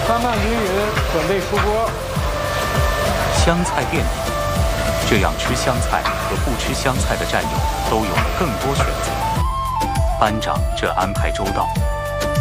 3棒均匀，准备出锅。 香菜垫底，这样吃香菜和不吃香菜的战友都有了更多选择。班长这安排周到。